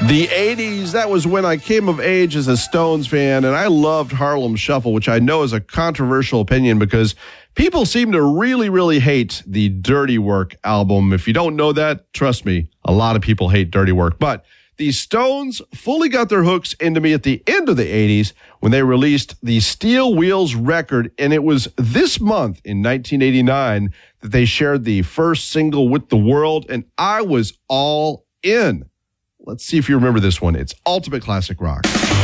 The 80s, that was when I came of age as a Stones fan, and I loved Harlem Shuffle, which I know is a controversial opinion because people seem to really, really hate the Dirty Work album. If you don't know that, trust me, a lot of people hate Dirty Work. But the Stones fully got their hooks into me at the end of the 80s when they released the Steel Wheels record, and it was this month in 1989 that they shared the first single with the world, and I was all in. Let's see if you remember this one. It's Ultimate Classic Rock.